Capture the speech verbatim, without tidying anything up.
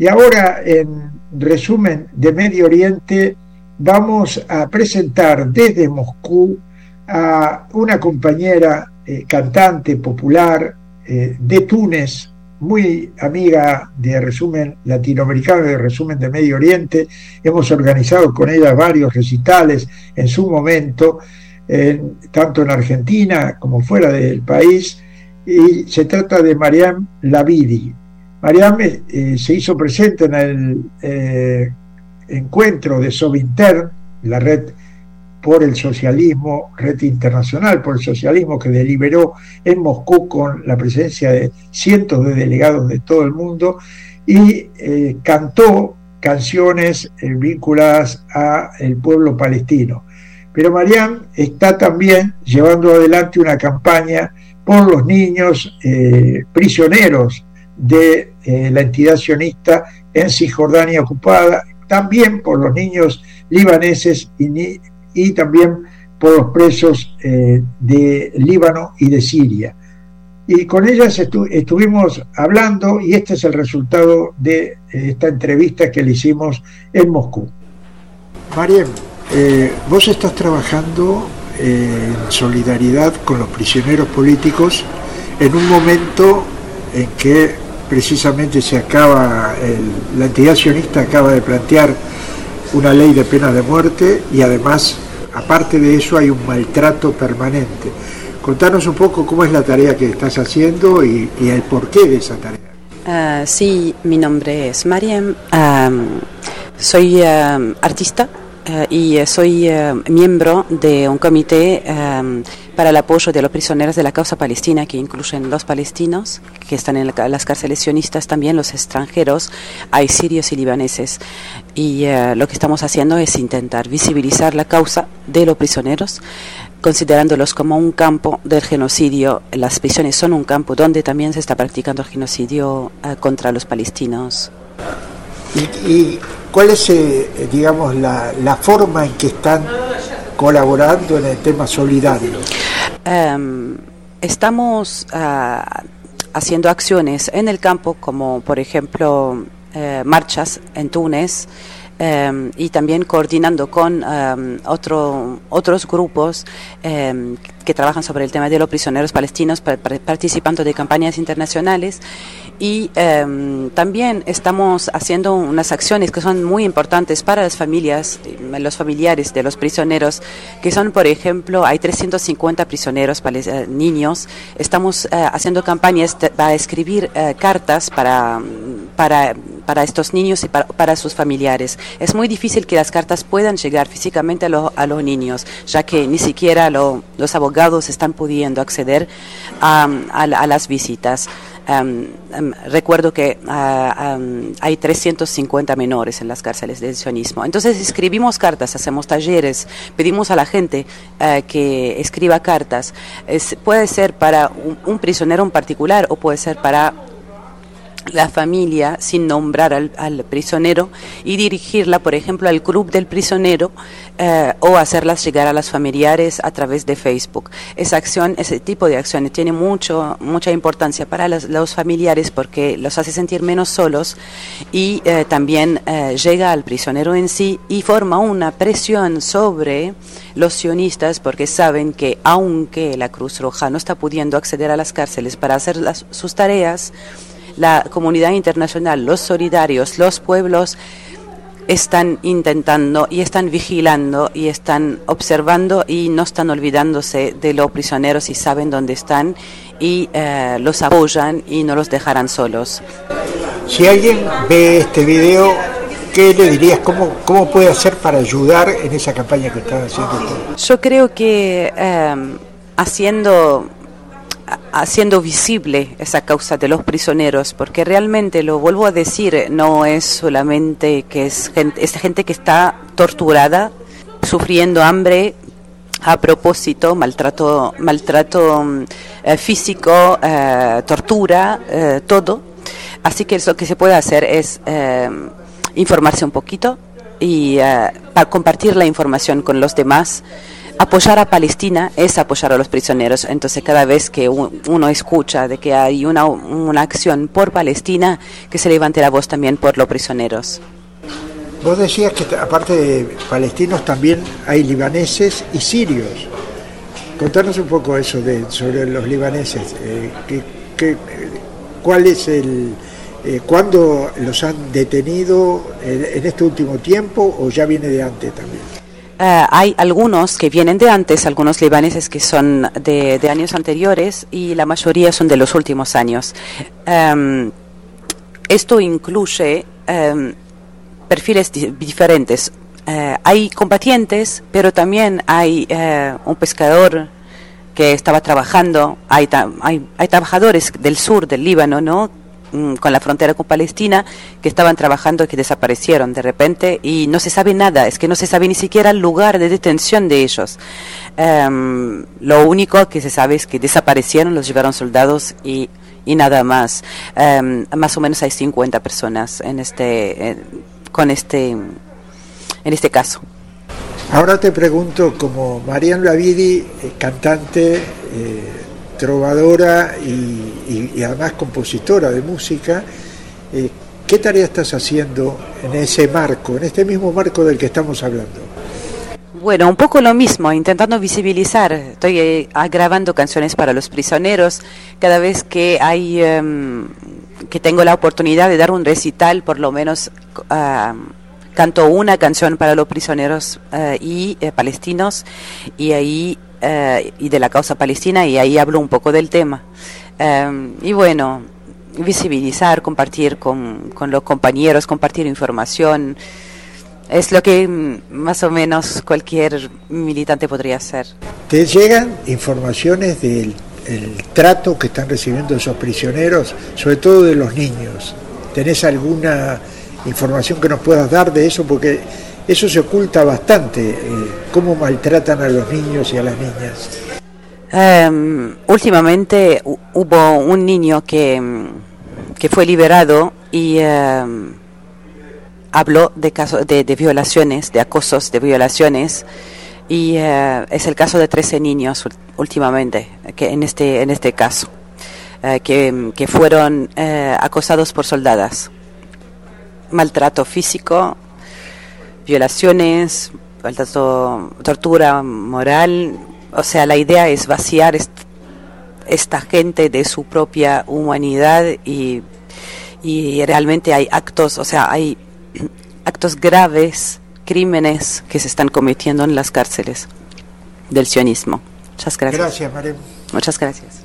Y ahora, en resumen de Medio Oriente, vamos a presentar desde Moscú a una compañera eh, cantante popular eh, de Túnez, muy amiga de Resumen Latinoamericano, de Resumen de Medio Oriente. Hemos organizado con ella varios recitales en su momento, eh, tanto en Argentina como fuera del país, y se trata de Mariam Labidi. Mariam eh, se hizo presente en el eh, encuentro de Sovintern, la red por el socialismo, red internacional por el socialismo, que deliberó en Moscú con la presencia de cientos de delegados de todo el mundo, y eh, cantó canciones eh, vinculadas al pueblo palestino. Pero Mariam está también llevando adelante una campaña por los niños eh, prisioneros de eh, la entidad sionista en Cisjordania ocupada, también por los niños libaneses y, y también por los presos eh, de Líbano y de Siria. Y con ellas estu estuvimos hablando, y este es el resultado de esta entrevista que le hicimos en Moscú. Mariam, eh, vos estás trabajando eh, en solidaridad con los prisioneros políticos en un momento en que precisamente se acaba, el, la entidad sionista acaba de plantear una ley de pena de muerte, y además, aparte de eso, hay un maltrato permanente. Contanos un poco cómo es la tarea que estás haciendo y, y el porqué de esa tarea. Uh, sí, mi nombre es Mariam, um, soy uh, artista uh, y soy uh, miembro de un comité um, para el apoyo de los prisioneros de la causa palestina, que incluyen los palestinos que están en la, las cárceles sionistas, también los extranjeros, hay sirios y libaneses. Y uh, lo que estamos haciendo es intentar visibilizar la causa de los prisioneros, considerándolos como un campo del genocidio. Las prisiones son un campo donde también se está practicando el genocidio uh, contra los palestinos. ¿Y, y cuál es, eh, digamos, la, la forma en que están colaborando en el tema solidario? Um, estamos uh, haciendo acciones en el campo, como por ejemplo uh, marchas en Túnez, Um, y también coordinando con um, otro, otros grupos um, que trabajan sobre el tema de los prisioneros palestinos, pa pa participando de campañas internacionales. Y um, también estamos haciendo unas acciones que son muy importantes para las familias, los familiares de los prisioneros, que son, por ejemplo, hay trescientos cincuenta prisioneros uh, niños. Estamos uh, haciendo campañas para escribir uh, cartas para, para, para estos niños y para, para sus familiares. Es muy difícil que las cartas puedan llegar físicamente a, lo, a los niños, ya que ni siquiera lo, los abogados están pudiendo acceder a, a, a las visitas. Um, um, recuerdo que uh, um, hay trescientos cincuenta menores en las cárceles del sionismo. Entonces escribimos cartas, hacemos talleres, pedimos a la gente uh, que escriba cartas. Es, puede ser para un, un prisionero en particular o puede ser para la familia sin nombrar al, al prisionero, y dirigirla, por ejemplo, al club del prisionero eh, o hacerlas llegar a los familiares a través de Facebook. Esa acción, ese tipo de acciones tiene mucho, mucha importancia para los, los familiares, porque los hace sentir menos solos, y eh, también eh, llega al prisionero en sí y forma una presión sobre los sionistas, porque saben que aunque la Cruz Roja no está pudiendo acceder a las cárceles para hacer las, sus tareas, la comunidad internacional, los solidarios, los pueblos están intentando y están vigilando y están observando y no están olvidándose de los prisioneros, y saben dónde están y eh, los apoyan y no los dejarán solos. Si alguien ve este video, ¿qué le dirías? ¿Cómo, cómo puede hacer para ayudar en esa campaña que están haciendo? Yo creo que eh, haciendo... haciendo visible esa causa de los prisioneros, porque realmente, lo vuelvo a decir, no es solamente que es gente, es gente que está torturada, sufriendo hambre a propósito, maltrato, maltrato eh, físico, eh, tortura, eh, todo. Así que lo que se puede hacer es eh, informarse un poquito y eh, para compartir la información con los demás. apoyar a Palestina es apoyar a los prisioneros. Entonces cada vez que uno escucha de que hay una, una acción por Palestina, que se levante la voz también por los prisioneros. Vos decías que aparte de palestinos también hay libaneses y sirios. Contanos un poco eso de sobre los libaneses. Eh, que, que, ¿Cuál es el... Eh, ¿Cuándo los han detenido en, en este último tiempo o ya viene de antes también? Uh, hay algunos que vienen de antes, algunos libaneses que son de, de años anteriores y la mayoría son de los últimos años. Um, esto incluye um, perfiles di- diferentes. Uh, hay combatientes, pero también hay uh, un pescador que estaba trabajando, hay, ta- hay, hay trabajadores del sur del Líbano, ¿no?, con la frontera con Palestina, que estaban trabajando y que desaparecieron de repente y no se sabe nada, es que no se sabe ni siquiera el lugar de detención de ellos. Um, lo único que se sabe es que desaparecieron, los llevaron soldados y, y nada más. Um, más o menos hay cincuenta personas en este, eh, con este, en este caso. Ahora te pregunto, como Marian Lavidi, eh, cantante, eh, trovadora y, y, y además compositora de música, eh, ¿qué tarea estás haciendo en ese marco, en este mismo marco del que estamos hablando? Bueno, un poco lo mismo, intentando visibilizar. Estoy eh, grabando canciones para los prisioneros. Cada vez que hay um, que tengo la oportunidad de dar un recital, por lo menos uh, canto una canción para los prisioneros uh, y eh, palestinos, y ahí Uh, y de la causa palestina, y ahí hablo un poco del tema. Um, y bueno, visibilizar, compartir con, con los compañeros, compartir información, es lo que mm, más o menos cualquier militante podría hacer. ¿Te llegan informaciones del el trato que están recibiendo esos prisioneros, sobre todo de los niños? ¿Tenés alguna información que nos puedas dar de eso? Porque eso se oculta bastante, eh, cómo maltratan a los niños y a las niñas. Um, últimamente hu- hubo un niño que, que fue liberado y um, habló de casos de, de violaciones, de acosos, de violaciones, y uh, es el caso de trece niños últimamente, que en este en este caso, uh, que, que fueron uh, acosados por soldadas, maltrato físico, violaciones, maltrato, tortura moral. O sea, la idea es vaciar est- esta gente de su propia humanidad y, y realmente hay actos, o sea, hay actos graves, crímenes que se están cometiendo en las cárceles del sionismo. Muchas gracias. Gracias, Marian. Muchas gracias.